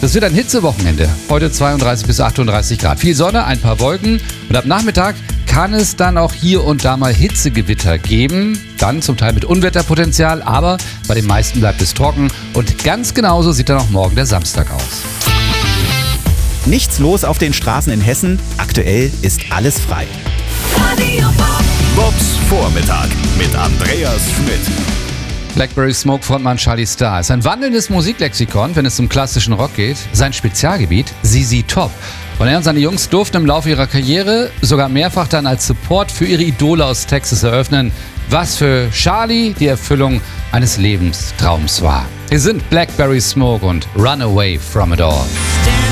Das wird ein Hitzewochenende. Heute 32 bis 38 Grad. Viel Sonne, ein paar Wolken und ab Nachmittag kann es dann auch hier und da mal Hitzegewitter geben. Dann zum Teil mit Unwetterpotenzial, aber bei den meisten bleibt es trocken. Und ganz genauso sieht dann auch morgen der Samstag aus. Nichts los auf den Straßen in Hessen. Aktuell ist alles frei. Bobs Vormittag mit Andreas Schmidt. Blackberry Smoke Frontmann Charlie Starr ist ein wandelndes Musiklexikon, wenn es um klassischen Rock geht. Sein Spezialgebiet, ZZ Top. Und er und seine Jungs durften im Laufe ihrer Karriere sogar mehrfach dann als Support für ihre Idole aus Texas eröffnen, was für Charlie die Erfüllung eines Lebenstraums war. Hier sind Blackberry Smoke und Run Away From It All.